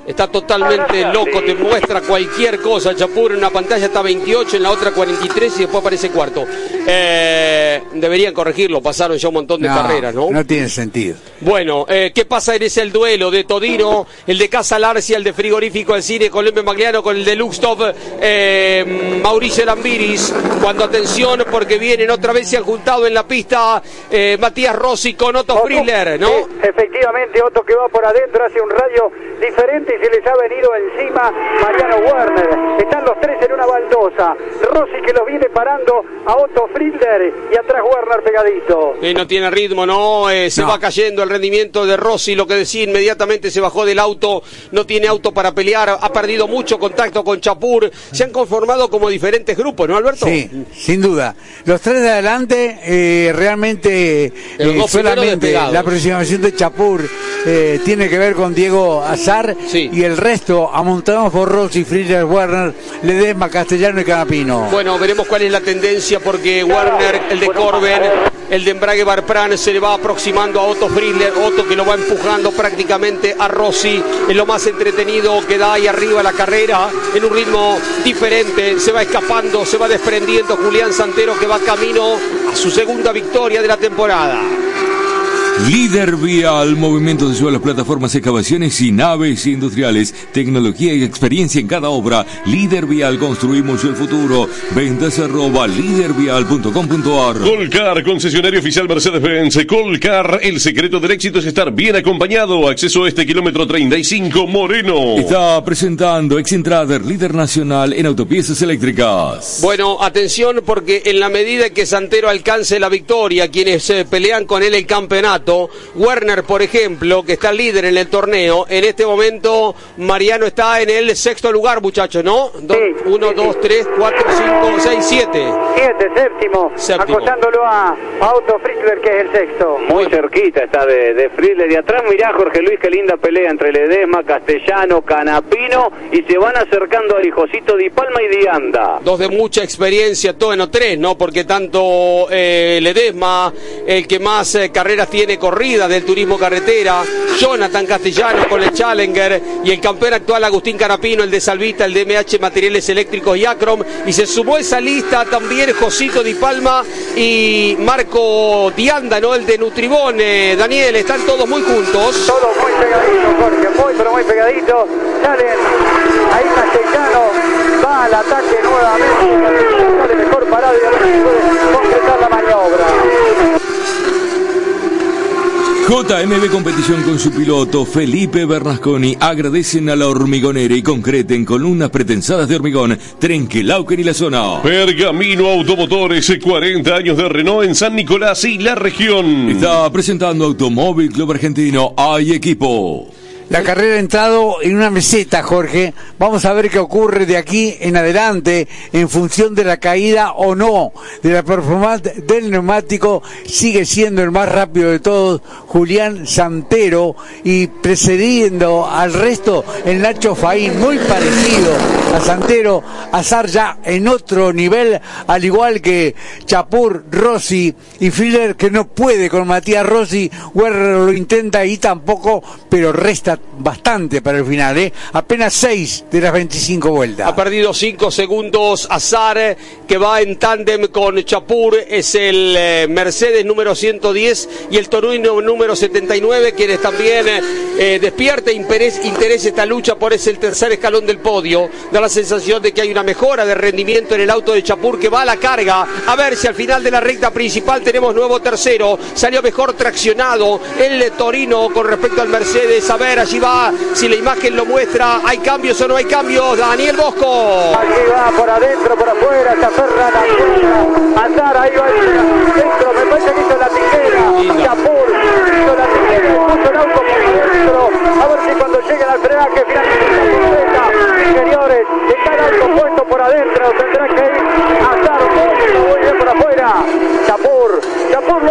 Está totalmente loco, te muestra cualquier cosa, Chapur. En una pantalla está 28, en la otra 43 y después aparece cuarto. Deberían corregirlo, pasaron ya un montón de carreras, ¿no? No tiene sentido. Bueno, ¿qué pasa en ese el duelo de Todino, el de Casa Larcia, el de Frigorífico del Cine, Colombia Magliano con el de Luxtov, Mauricio Lambiris? Cuando atención, porque vienen otra vez, se han juntado en la pista Matías Rossi con Otto Friedler, ¿no? Efectivamente, Otto que va por adentro, hace un radio diferente y se les ha venido encima Mariano Werner. Están los tres en una baldosa. Rossi que los viene parando a Otto Friedler y atrás Werner pegadito. No tiene ritmo, ¿no? Se va cayendo el rendimiento de Rossi, lo que decía, inmediatamente se bajó del auto, no tiene auto para pelear, ha perdido mucho contacto con Chapur. Se han conformado como diferentes grupos, ¿no, Alberto? Sí, sin duda. Los tres de adelante, realmente solamente la aproximación de Chapur tiene que ver con Diego Azar, y el resto amontados por Rossi, Friedler, Werner, Ledesma, Castellano y Canapino. Bueno, veremos cuál es la tendencia, porque Werner, el de Corben, el de Embrague Barpran, se le va aproximando a Otto Friedler. Otto que lo va empujando prácticamente a Rossi. Es lo más entretenido que da ahí arriba la carrera, en un ritmo diferente. Se va escapando, se va desprendiendo Julián Santero, que va camino a su segunda victoria de la temporada. Líder Vial, movimiento de suelos, plataformas, excavaciones y naves industriales, tecnología y experiencia en cada obra. Líder Vial, construimos el futuro. Ventas @lidervial.com.ar. Colcar, concesionario oficial Mercedes-Benz. Colcar, el secreto del éxito es estar bien acompañado. Acceso a este kilómetro 35, Moreno. Está presentando Excentrader, líder nacional en autopiezas eléctricas. Bueno, atención, porque en la medida que Santero alcance la victoria, quienes pelean con él el campeonato, Werner, por ejemplo, que está líder en el torneo, en este momento Mariano está en el sexto lugar, muchachos, ¿no? 1, 2, 3, 4, 5, 6, 7. Séptimo. Acotándolo a Otto Friedler, que es el sexto. Muy cerquita está de Friedler. Y atrás mirá, Jorge Luis, qué linda pelea entre Ledesma, Castellano, Canapino, y se van acercando a Hijosito Di Palma y Dianda. Dos de mucha experiencia, tres, ¿no? Porque tanto Ledesma, el que más carreras tiene corrida del turismo carretera, Jonathan Castellano con el Challenger, y el campeón actual Agustín Canapino, el de Salvita, el de MH Materiales Eléctricos y Acrom, y se sumó a esa lista también Josito Di Palma y Marco Dianda, ¿no? El de Nutribón. Daniel, están todos muy juntos. Todos muy pegaditos, Jorge, pero muy pegaditos. Salen ahí Castellano, va al ataque nuevamente, sale mejor parado y a ver si puede concretar la maniobra. JMB Competición con su piloto Felipe Bernasconi agradecen a La Hormigonera y concreten columnas pretensadas de hormigón, Trenquelauquen y la zona. Pergamino Automotores, 40 años de Renault en San Nicolás y la región. Está presentando Automóvil Club Argentino. Hay equipo. La carrera ha entrado en una meseta, Jorge. Vamos a ver qué ocurre de aquí en adelante en función de la caída o no de la performance del neumático. Sigue siendo el más rápido de todos, Julián Santero, y precediendo al resto el Nacho Faín, muy parecido a Santero. Azar ya en otro nivel, al igual que Chapur, Rossi y Friedler, que no puede con Matías Rossi. Werner lo intenta y tampoco, pero resta bastante para el final, apenas 6 de las 25 vueltas. Ha perdido 5 segundos Azar, que va en tándem con Chapur, es el Mercedes número 110 y el Torino número 79, quienes también despierta interés esta lucha por ese el tercer escalón del podio. Da la sensación de que hay una mejora de rendimiento en el auto de Chapur, que va a la carga, a ver si al final de la recta principal tenemos nuevo tercero. Salió mejor traccionado el Torino con respecto al Mercedes. A ver, allí va, si la imagen lo muestra, ¿hay cambios o no hay cambios? Daniel Bosco. Allí va, por adentro, por afuera, se aferra a la tijera. Azar, ahí va dentro, me parece que hizo la tijera. Chapur hizo la tijera, puso el auto por dentro. A ver si cuando lleguen al frenaje finalmente señores, está el auto puesto por adentro, tendrá que ir Azar, muy bien por afuera. Chapur lo supera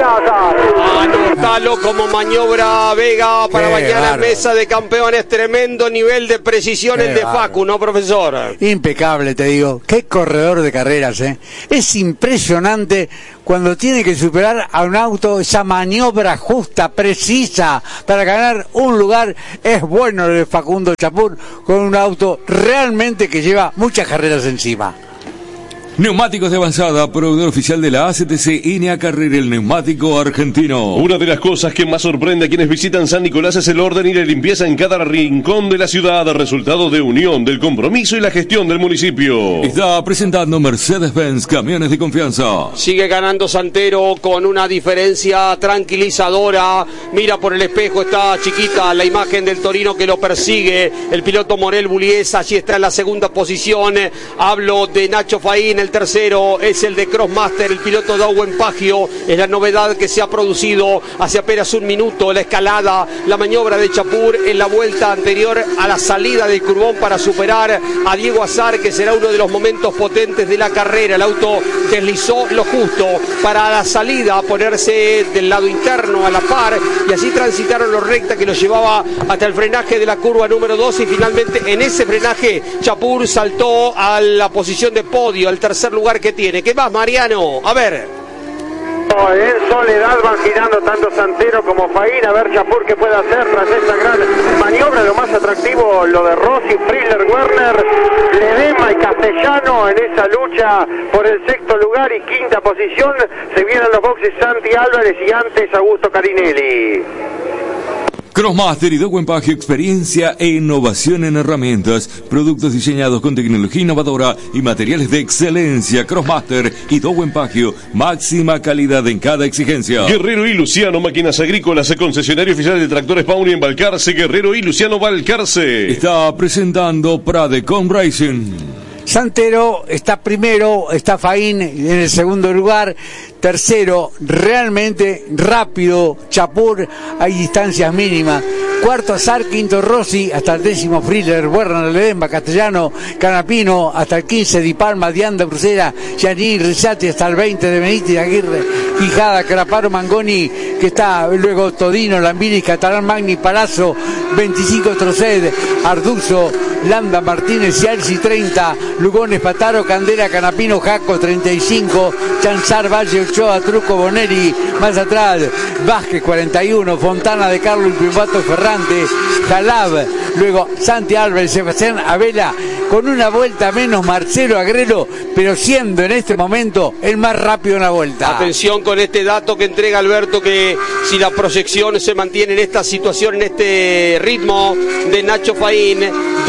para Azar. Anótalo como maniobra Vega para mañana en Mesa de Campeones. Tremendo nivel de precisión el de Facu, ¿no, profesor? Impecable, te digo. Qué corredor de carreras, ¿eh? Es impresionante cuando tiene que superar a un auto, esa maniobra justa, precisa, para ganar un lugar. Es bueno el de Facundo Chapur, con un auto realmente que lleva muchas carreras encima. Neumáticos de avanzada, proveedor oficial de la ACTC Enea Carrera, el neumático argentino. Una de las cosas que más sorprende a quienes visitan San Nicolás es el orden y la limpieza en cada rincón de la ciudad, resultado de unión, del compromiso y la gestión del municipio. Está presentando Mercedes-Benz Camiones de Confianza. Sigue ganando Santero con una diferencia tranquilizadora. Mira por el espejo, está chiquita la imagen del Torino que lo persigue. El piloto Morel Bullies allí está en la segunda posición. Hablo de Nacho Faín. El tercero es el de Crossmaster, el piloto Dawen Paggio. Es la novedad que se ha producido hace apenas un minuto. La escalada, la maniobra de Chapur en la vuelta anterior a la salida del curbón para superar a Diego Azar, que será uno de los momentos potentes de la carrera. El auto deslizó lo justo para la salida, ponerse del lado interno a la par, y así transitaron los recta que lo llevaba hasta el frenaje de la curva número 2, y finalmente en ese frenaje Chapur saltó a la posición de podio, al tercer lugar que tiene. ¿Qué más, Mariano? A ver. En soledad van girando tanto Santero como Faín. A ver Chapur qué puede hacer tras esta gran maniobra. Lo más atractivo, lo de Rossi, Friedler, Werner, Ledesma y Castellano en esa lucha por el sexto lugar y quinta posición. Se vienen los boxes Santi Álvarez y antes Augusto Carinelli. Crossmaster y Dawen Paggio, experiencia e innovación en herramientas, productos diseñados con tecnología innovadora y materiales de excelencia. Crossmaster y Dawen Paggio, máxima calidad en cada exigencia. Guerrero y Luciano, máquinas agrícolas, concesionario oficial de tractores Pauni en Balcarce. Guerrero y Luciano Balcarce. Está presentando Pradecom Racing. Santero está primero, está Faín en el segundo lugar, tercero realmente rápido Chapur, hay distancias mínimas, cuarto Azar, quinto Rossi, hasta el décimo Friedler, Werner, Ledesma, Castellano, Canapino, hasta el 15 Di Palma, Dianda, Brucera, Gianni, Rizzati, hasta el 20 de Benítez, Aguirre, Quijada, Caraparo, Mangoni, que está luego Todino, Lambiri, Catalán, Magni, Palazzo, 25 Troced, Arduzo, Landa, Martínez, Cialci, 30, Lugones, Pataro, Candela, Canapino, Jaco, 35, Chanzar, Valle, Ochoa, Truco, Boneri, más atrás, Vázquez, 41, Fontana de Carlos, Pivato, Ferrante, Jalab, luego Santi Álvarez, Sebastián Abela, con una vuelta menos Marcelo Agrelo, pero siendo en este momento el más rápido en la vuelta. Atención con este dato que entrega Alberto, que si la proyección se mantiene en esta situación, en este ritmo de Nacho Faín,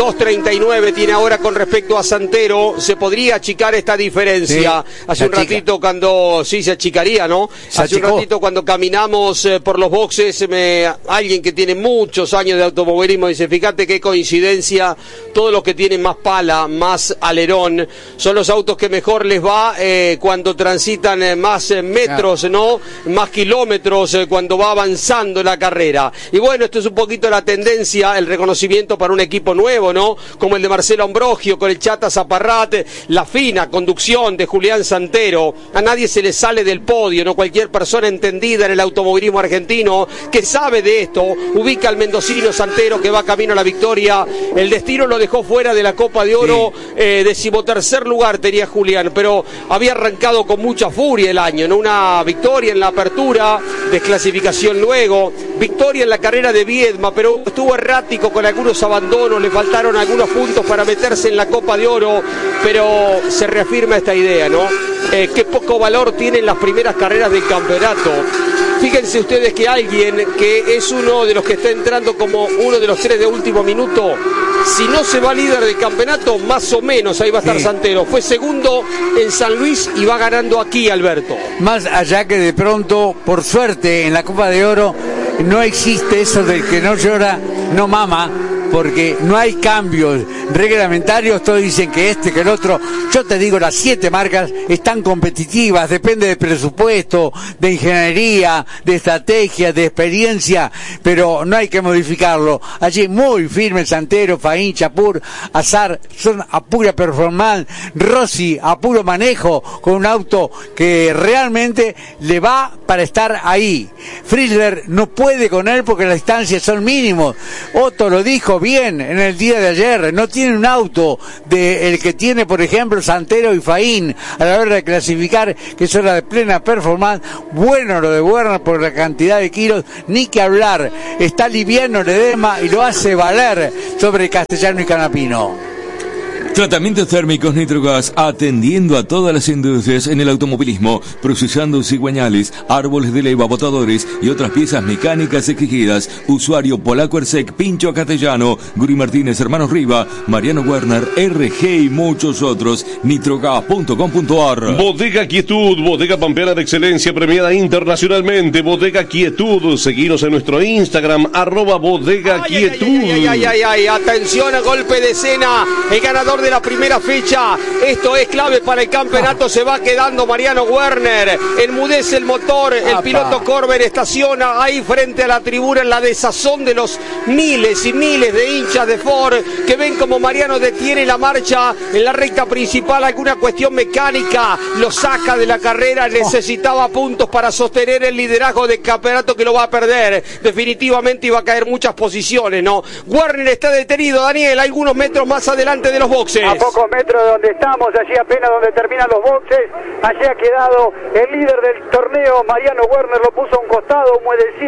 2.39 tiene ahora con respecto a Santero, se podría achicar esta diferencia. Sí, hace un ratito cuando, sí, se achicaría, ¿no? Hace un ratito cuando caminamos por los boxes, alguien que tiene muchos años de automovilismo dice, fíjate qué coincidencia, todos los que tienen más pala, más alerón, son los autos que mejor les va cuando transitan más metros, ¿no? Más kilómetros cuando va avanzando la carrera. Y bueno, esto es un poquito la tendencia, el reconocimiento para un equipo nuevo, ¿no? Como el de Marcelo Ambrogio, con el Chata Zaparrat, la fina conducción de Julián Santero. A nadie se le sale del podio, ¿no? Cualquier persona entendida en el automovilismo argentino que sabe de esto, ubica al mendocino Santero que va camino a la victoria. El destino lo dejó fuera de la Copa de Oro, sí. 13º lugar tenía Julián, pero había arrancado con mucha furia el año, ¿no? Una victoria en la apertura, desclasificación luego, victoria en la carrera de Viedma, pero estuvo errático con algunos abandonos, le faltaron algunos puntos para meterse en la Copa de Oro, pero se reafirma esta idea, ¿no? Qué poco valor tienen las primeras carreras del campeonato. Fíjense ustedes que alguien que es uno de los que está entrando como uno de los 3 de último minuto, si no se va líder del campeonato, más o menos ahí va a estar Santero. Fue segundo en San Luis y va ganando aquí, Alberto. Más allá que de pronto, por suerte, en la Copa de Oro no existe eso del que no llora, no mama. porque no hay cambios reglamentarios. Todos dicen que que el otro. Yo te digo, las 7 marcas están competitivas, depende del presupuesto, de ingeniería, de estrategia, de experiencia, pero no hay que modificarlo. Allí muy firme Santero, Faín, Chapur, Azar, son a pura performance, Rossi a puro manejo, con un auto que realmente le va para estar ahí. Frizzler no puede con él porque las distancias son mínimos. Otto lo dijo bien en el día de ayer, no tiene un auto de el que tiene, por ejemplo, Santero y Faín a la hora de clasificar, que son las de plena performance. Bueno lo de Werner por la cantidad de kilos, ni que hablar. Está liviano Ledesma y lo hace valer sobre Castellano y Canapino. Tratamientos térmicos Nitrogas, atendiendo a todas las industrias en el automovilismo, procesando cigüeñales, árboles de leva, botadores y otras piezas mecánicas exigidas. Usuario Polaco Ersec, Pincho Castellano, Guri Martínez, Hermanos Riva, Mariano Werner, RG y muchos otros. Nitrogas.com.ar. Bodega Quietud, bodega pampeana de excelencia premiada internacionalmente. Bodega Quietud, seguinos en nuestro Instagram, @bodega Quietud. Atención a golpe de escena, el ganador de la primera fecha. Esto es clave para el campeonato. Se va quedando Mariano Werner. Enmudece el motor. El piloto Corber estaciona ahí frente a la tribuna en la desazón de los miles y miles de hinchas de Ford que ven como Mariano detiene la marcha en la recta principal. Alguna cuestión mecánica lo saca de la carrera. Necesitaba puntos para sostener el liderazgo del campeonato, que lo va a perder. Definitivamente iba a caer muchas posiciones, ¿no? Werner está detenido, Daniel, algunos metros más adelante de los boxes. A pocos metros de donde estamos, allí apenas donde terminan los boxes, allí ha quedado el líder del torneo, Mariano Werner, lo puso a un costado,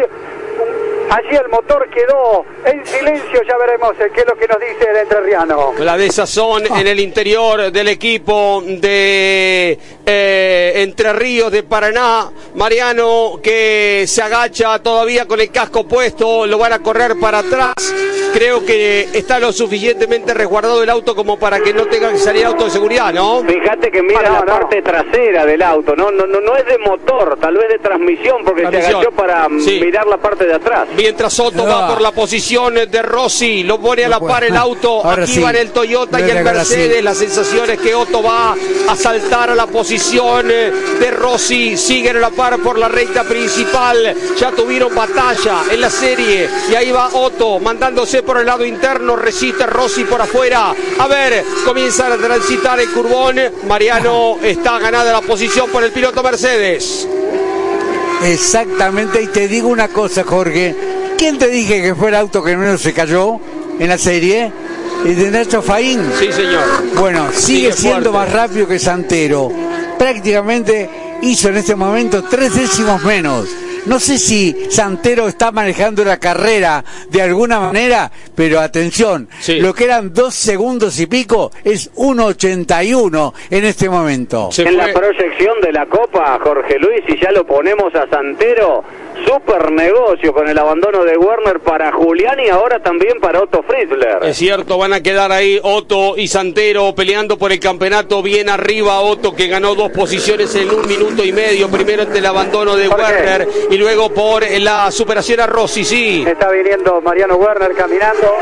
allí el motor quedó en silencio. Ya veremos qué es lo que nos dice el entrerriano. La desazón en el interior del equipo de Entre Ríos de Paraná. Mariano, que se agacha todavía con el casco puesto, lo van a correr para atrás. Creo que está lo suficientemente resguardado el auto como para que no tenga que salir auto de seguridad, ¿no? Fíjate que mira la parte trasera del auto, no es de motor, tal vez de transmisión, porque se agachó para mirar la parte de atrás. Mientras Otto va por la posición de Rossi, lo pone a la par el auto. Aquí van el Toyota y el Mercedes. La sensación es que Otto va a saltar a la posición de Rossi. Siguen a la par por la recta principal. Ya tuvieron batalla en la serie y ahí va Otto mandándose por el lado interno. Resiste Rossi por afuera. A ver, comienza a transitar el curvón. Mariano está ganada la posición por el piloto Mercedes. Exactamente, y te digo una cosa, Jorge. ¿Quién te dije que fue el auto que menos se cayó en la serie? ¿El de Nacho Faín? Sí, señor. Bueno, sigue siendo más rápido que Santero. Prácticamente hizo en este momento 3 décimos menos. No sé si Santero está manejando la carrera de alguna manera, pero atención, lo que eran 2 segundos y pico es 1.81 en este momento. En la proyección de la Copa, Jorge Luis, y ya lo ponemos a Santero, super negocio con el abandono de Werner para Julián y ahora también para Otto Frizzler. Es cierto, van a quedar ahí Otto y Santero peleando por el campeonato. Bien arriba Otto, que ganó 2 posiciones en 1 minuto y medio, primero ante el abandono de Werner y luego por la superación a Rossi. Sí, está viniendo Mariano Werner caminando.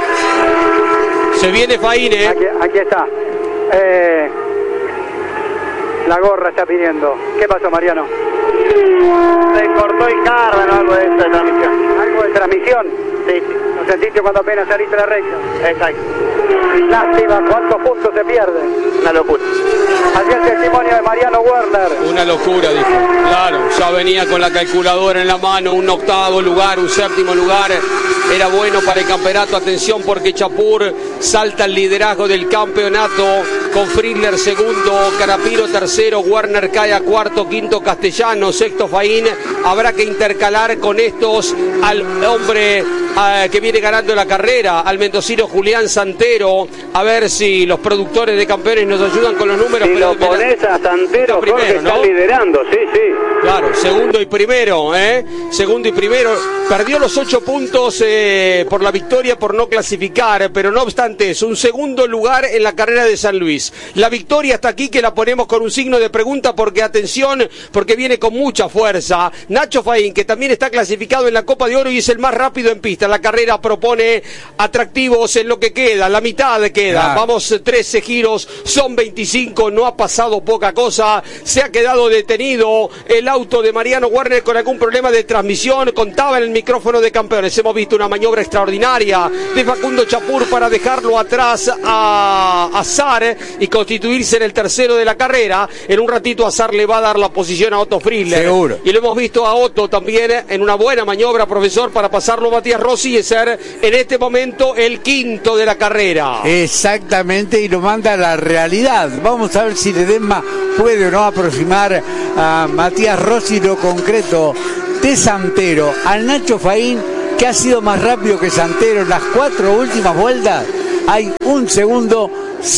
Se viene Faín, aquí está. La gorra está pidiendo. ¿Qué pasó, Mariano? Se cortó el carro, algo de esta transmisión. ¿Algo de transmisión? Sí. ¿Lo sentiste cuando apenas saliste la recta? Exacto. Lástima, ¿cuántos puntos se pierden? Una locura. Así el testimonio de Mariano Werner. Una locura, dijo. Claro, ya venía con la calculadora en la mano, un 8º lugar, un 7º lugar. Era bueno para el campeonato. Atención, porque Chapur salta el liderazgo del campeonato con Frizzler segundo, Canapino tercero, Werner cae a cuarto, quinto Castellano, sexto Faín. Habrá que intercalar con estos al hombre que viene ganando la carrera, al mendocino Julián Santero. Santero, a ver si los productores de Campeones nos ayudan con los números. Si pero lo pones a Santero, primero, Jorge está ¿no? liderando, sí. Claro, segundo y primero, segundo y primero. Perdió los 8 puntos por la victoria, por no clasificar, pero no obstante es un segundo lugar en la carrera de San Luis. La victoria está aquí, que la ponemos con un signo de pregunta, porque atención, porque viene con mucha fuerza. Nacho Faín, que también está clasificado en la Copa de Oro y es el más rápido en pista. La carrera propone atractivos en lo que queda, la mitad queda. Claro. Vamos, 13 giros, son 25, no ha pasado poca cosa. Se ha quedado detenido el auto de Mariano Werner con algún problema de transmisión. Contaba en el micrófono de Campeones. Hemos visto una maniobra extraordinaria de Facundo Chapur para dejarlo atrás a Azar y constituirse en el tercero de la carrera. En un ratito Azar le va a dar la posición a Otto Friedler. Seguro. Y lo hemos visto a Otto también en una buena maniobra, profesor, para pasarlo a Matías Rossi y ser en este momento el quinto de la carrera. Exactamente, y lo manda a la realidad. Vamos a ver si Ledesma puede o no aproximar a Matías Rossi. Lo concreto de Santero al Nacho Faín, que ha sido más rápido que Santero en las 4 últimas vueltas. Hay 1 segundo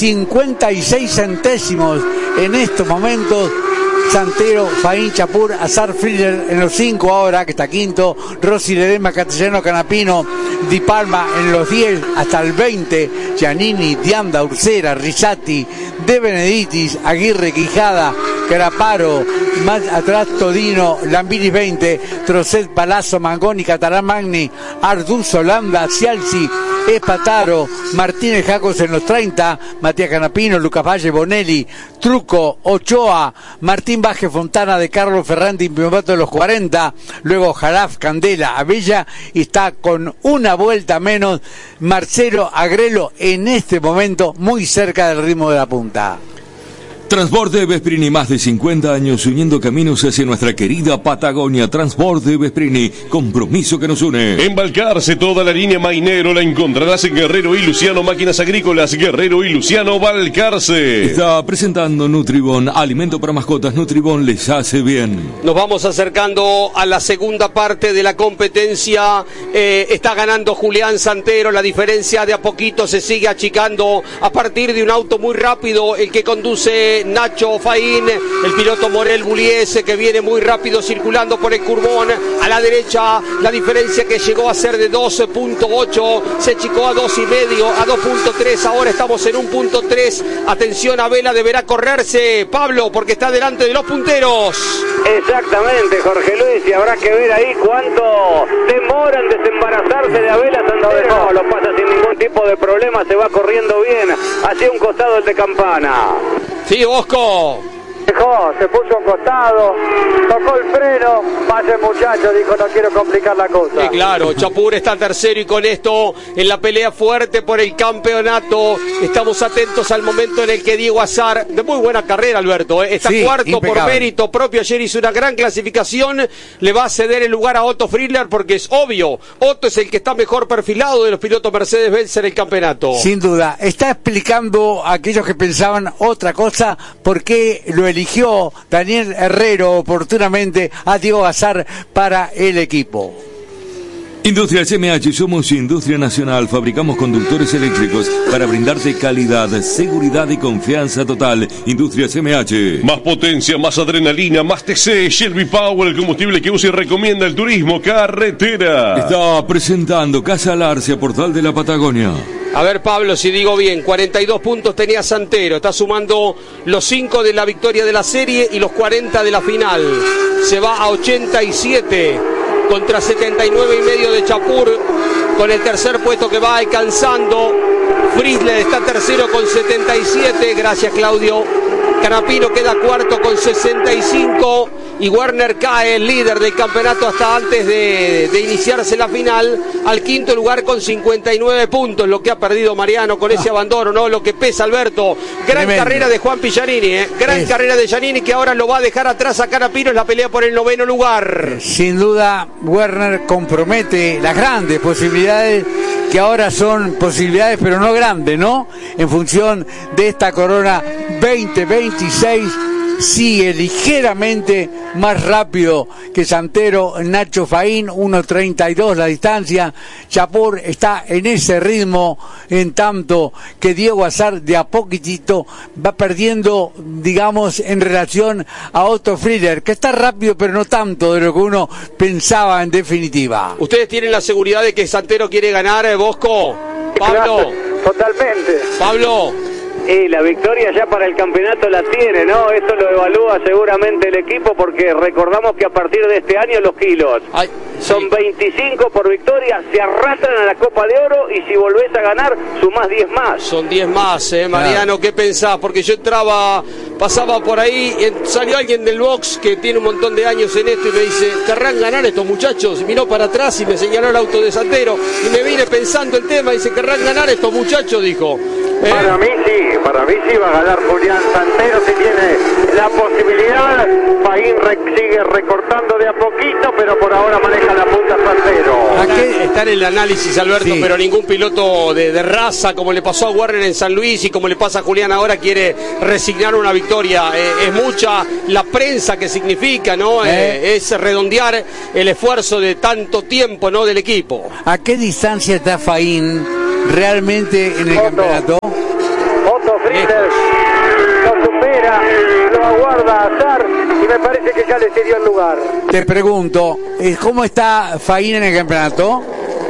56 centésimos en estos momentos. Santero, Faín, Chapur, Azar, Friedler en los 5 ahora, que está quinto. Rossi, Ledesma, Castellano, Canapino, Di Palma en los 10 hasta el 20. Giannini, Dianda, Ursera, Rizzati, De Benedictis, Aguirre, Quijada, Caraparo, más atrás Todino, Lambiris 20, Trocet, Palazzo, Mangoni, Catalán Magni, Arduzzo, Landa, Cialci, Espataro, Martínez Jacos en los 30, Matías Canapino, Lucas Valle, Bonelli, Truco, Ochoa, Martín Baje, Fontana, de Carlos Ferrante, Impiomato de los 40, luego Jalaf, Candela, Abella, y está con una vuelta menos Marcelo Agrelo en este momento muy cerca del ritmo de la punta. Transporte Vesprini, más de 50 años uniendo caminos hacia nuestra querida Patagonia. Transporte Vesprini, compromiso que nos une. En Balcarce, toda la línea Mainero la encontrarás en Guerrero y Luciano Máquinas Agrícolas. Guerrero y Luciano, Balcarce. Está presentando Nutribón, alimento para mascotas. Nutribón les hace bien. Nos vamos acercando a la segunda parte de la competencia. Está ganando Julián Santero. La diferencia de a poquito se sigue achicando a partir de un auto muy rápido, el que conduce Nacho Faín, el piloto Morel Bullies, que viene muy rápido circulando por el curvón. A la derecha la diferencia, que llegó a ser de 12.8, se achicó a 2.5, a 2.3, ahora estamos en 1.3. Atención, a Vela deberá correrse, Pablo, porque está delante de los punteros. Exactamente, Jorge Luis, y habrá que ver ahí cuánto demoran desembarazarse de Abela Santero. No, lo pasa sin ningún tipo de problema, se va corriendo bien hacia un costado el de Campana. Sí, Bosco. Dejó, se puso a un costado, tocó el freno, más el muchacho dijo no quiero complicar la cosa. Sí, claro, Chapur está tercero y con esto en la pelea fuerte por el campeonato. Estamos atentos al momento en el que Diego Azar, de muy buena carrera, Alberto, está sí, cuarto impecable. por mérito propio. Ayer hizo una gran clasificación, le va a ceder el lugar a Otto Friedler porque es obvio, Otto es el que está mejor perfilado de los pilotos Mercedes-Benz en el campeonato. Sin duda, está explicando a aquellos que pensaban otra cosa por qué lo eligió Daniel Herrero oportunamente a Diego Azar para el equipo. Industria CMH, somos industria nacional, fabricamos conductores eléctricos para brindarte calidad, seguridad y confianza total. Industria CMH. Más potencia, más adrenalina, más TC, Shelby Power, el combustible que usa y recomienda el turismo carretera. Está presentando Casa Larcia, Portal de la Patagonia. A ver, Pablo, si digo bien, 42 puntos tenía Santero, está sumando los 5 de la victoria de la serie y los 40 de la final. Se va a 87 contra 79,5 de Chapur, con el tercer puesto que va alcanzando. Friedler está tercero con 77, gracias Claudio. Canapino queda cuarto con 65 y Werner cae, el líder del campeonato hasta antes de iniciarse la final, al quinto lugar con 59 puntos, lo que ha perdido Mariano con ese abandono, ¿no? Lo que pesa, Alberto. Gran Tremendo. carrera de Juan Pillanini, gran carrera de Giannini, que ahora lo va a dejar atrás a Canapino en la pelea por el 9º lugar. Sin duda, Werner compromete las grandes posibilidades, que ahora son posibilidades pero no grandes, ¿no? En función de esta corona 2026 sigue ligeramente más rápido que Santero Nacho Faín, 1.32 la distancia. Chapur está en ese ritmo, en tanto que Diego Azar de a poquitito va perdiendo, digamos, en relación a Otto Frieder, que está rápido pero no tanto de lo que uno pensaba en definitiva. ¿Ustedes tienen la seguridad de que Santero quiere ganar, Bosco? Pablo. Claro, totalmente. Pablo. Y la victoria ya para el campeonato la tiene, ¿no? Esto lo evalúa seguramente el equipo, porque recordamos que a partir de este año los kilos son 25 por victoria, se arrastran a la Copa de Oro, y si volvés a ganar, sumás 10 más. Son 10 más, Mariano, ¿qué pensás? Porque yo pasaba por ahí, salió alguien del box que tiene un montón de años en esto y me dice, ¿querrán ganar estos muchachos? Y miró para atrás y me señaló el auto de Santero, y me vine pensando el tema, dice, ¿querrán ganar estos muchachos? Dijo. Para mí sí va a ganar Julián Santero si tiene la posibilidad. Faín sigue recortando de a poquito, pero por ahora maneja la punta Santero. Está en el análisis, Alberto, sí. Pero ningún piloto de raza, como le pasó a Warner en San Luis y como le pasa a Julián ahora, quiere resignar una victoria. Es mucha la prensa que significa, ¿no? Es redondear el esfuerzo de tanto tiempo, ¿no? Del equipo. ¿A qué distancia está Faín realmente en el campeonato? Otto Frieder lo supera, lo aguarda Azar, y me parece que ya le cedió el lugar. Te pregunto, ¿cómo está Faín en el campeonato?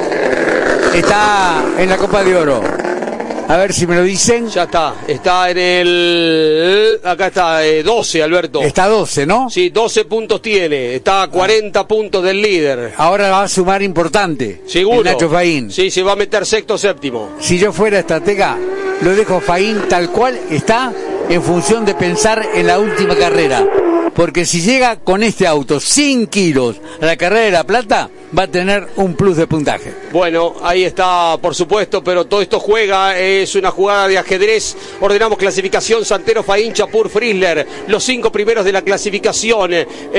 Está en la Copa de Oro. A ver si me lo dicen. Ya está en el... Acá está 12, Alberto. Está 12, ¿no? Sí, 12 puntos tiene. Está a 40 puntos del líder. Ahora va a sumar importante. Seguro. Nacho Faín. Sí, se va a meter sexto, séptimo. Si yo fuera estratega, lo dejo Faín tal cual está, en función de pensar en la última carrera. Porque si llega con este auto 100 kilos a la carrera de La Plata, va a tener un plus de puntaje. Bueno, ahí está, por supuesto, pero todo esto es una jugada de ajedrez. Ordenamos clasificación: Santero, Faín, Chapur, Friedler, los 5 primeros de la clasificación.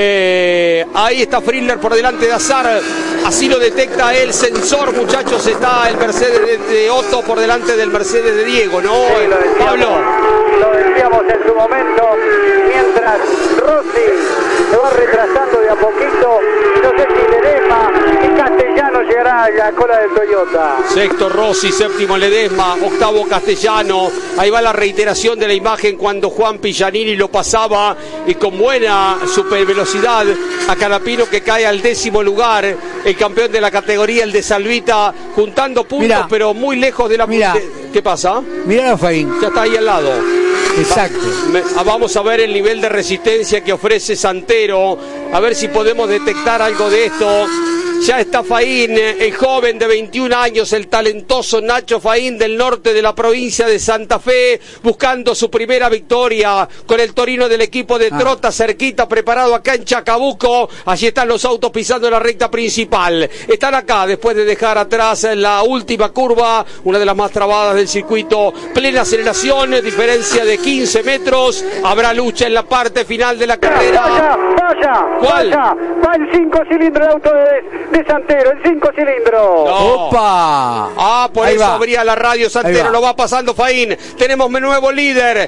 Ahí está Friedler por delante de Azar, así lo detecta el sensor, muchachos. Está el Mercedes de Otto por delante del Mercedes de Diego, ¿no? Sí, Pablo. Lo decíamos en su momento, mientras Rossi se va retrasando de a poquito, no sé si Ledesma y Castellano llegará a la cola del Toyota. Sexto Rossi, séptimo Ledesma, octavo Castellano. Ahí va la reiteración de la imagen cuando Juan Pillanini lo pasaba y con buena supervelocidad a Canapino, que cae al 10º lugar, el campeón de la categoría, el de Salvita, juntando puntos. Mirá, pero muy lejos de la... ¿Qué pasa? Mirá a Faín. Ya está ahí al lado. Exacto. Vamos a ver el nivel de resistencia que ofrece Santero, a ver si podemos detectar algo de esto. Ya está Faín, el joven de 21 años, el talentoso Nacho Faín del norte de la provincia de Santa Fe, buscando su primera victoria con el Torino del equipo de Trota, cerquita, preparado acá en Chacabuco. Allí están los autos pisando la recta principal. Están acá después de dejar atrás la última curva, una de las más trabadas del circuito. Plena aceleración, diferencia de 15 metros. Habrá lucha en la parte final de la carrera. Vaya. ¿Cuál? Va el 5 cilindros de auto de Santero, el 5 cilindros. No. ¡Opa! Por ahí eso va. abría la radio Santero, lo va pasando Faín. Tenemos nuevo líder,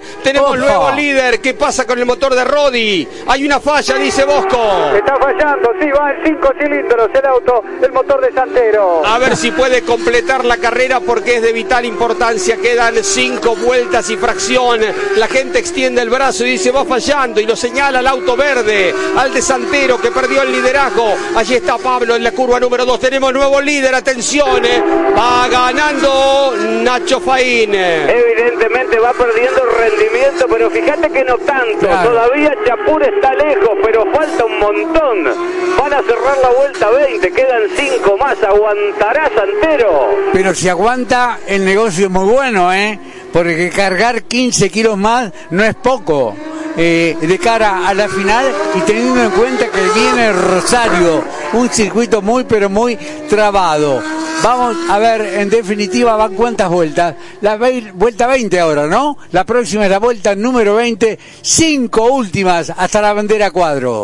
¿Qué pasa con el motor de Rodi? Hay una falla, dice Bosco. Está fallando, sí, va el 5 cilindros el auto, el motor de Santero. A ver si puede completar la carrera, porque es de vital importancia. Quedan 5 vueltas y fracción. La gente extiende el brazo y dice, va fallando, y lo señala al auto verde, al de Santero, que perdió el liderazgo. Allí está Pablo en la curva número 2. Tenemos nuevo líder, atención, va ganando Nacho Faín. Evidentemente va perdiendo el rendimiento, pero fíjate que no tanto. Claro. Todavía Chapur está lejos, pero falta un montón. Van a cerrar la vuelta 20, quedan 5 más. ¿Aguantará Santero? Pero si aguanta, el negocio es muy bueno, porque cargar 15 kilos más no es poco. De cara a la final, y teniendo en cuenta que viene Rosario, un circuito muy pero muy trabado. Vamos a ver, en definitiva, van cuántas vueltas. La vuelta 20 ahora, ¿no? La próxima es la vuelta número 20, 5 últimas hasta la bandera cuadro.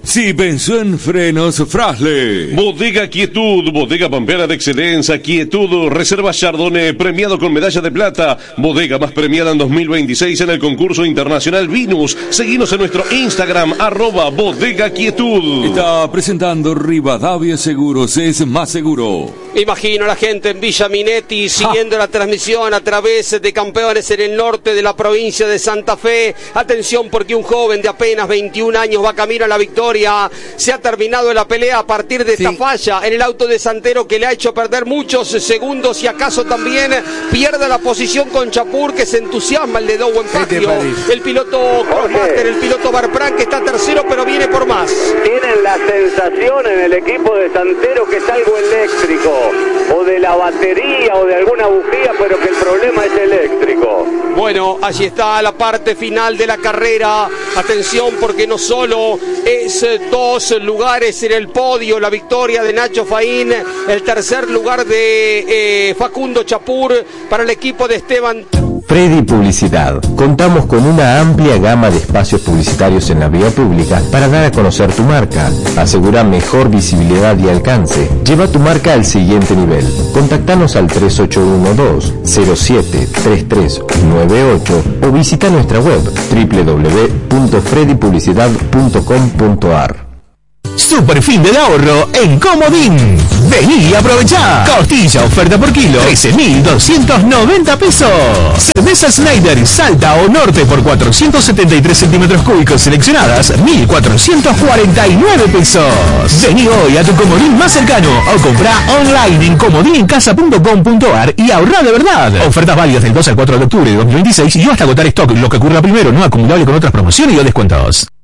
Si pensó en frenos, Frasle. Bodega Quietud, bodega pampeana de excelencia, Quietud, reserva Chardonnay, premiado con medalla de plata, bodega más premiada en 2026 en el concurso internacional Vinus. Seguinos en nuestro Instagram, @bodega Quietud. Está presentando Rivadavia Seguros, es más seguro. Me imagino a la gente en Villa Minetti siguiendo la transmisión a través de Campeones en el norte de la provincia de Santa Fe. Atención, porque un joven de apenas 21 años va camino a la victoria. Se ha terminado la pelea a partir de esta falla en el auto de Santero, que le ha hecho perder muchos segundos y acaso también pierda la posición con Chapur, que se entusiasma el de Dowen Pagio. El piloto Crossmaster, el piloto Barpran, que está tercero pero viene por más. Tienen la sensación en el equipo de Santero que es algo eléctrico, o de la batería o de alguna bujía, pero que el problema es eléctrico. Bueno, allí está la parte final de la carrera. Atención, porque no solo es 2 lugares en el podio, la victoria de Nacho Faín, el tercer lugar de Facundo Chapur para el equipo de Esteban. Freddy Publicidad. Contamos con una amplia gama de espacios publicitarios en la vía pública para dar a conocer tu marca. Asegura mejor visibilidad y alcance. Lleva tu marca al siguiente nivel. Contactanos al 3812-073398 o visita nuestra web www.freddypublicidad.com.ar. Super fin del ahorro en Comodín. Vení y aprovechá. Costilla oferta por kilo, 13.290 pesos. Cerveza Snyder Salta o Norte por 473 centímetros cúbicos seleccionadas, 1.449 pesos. Vení hoy a tu Comodín más cercano o comprá online en comodinencasa.com.ar y ahorrá de verdad. Ofertas válidas del 2 al 4 de octubre de 2026 y hasta agotar stock, lo que ocurra primero, no acumulable con otras promociones y o descuentos.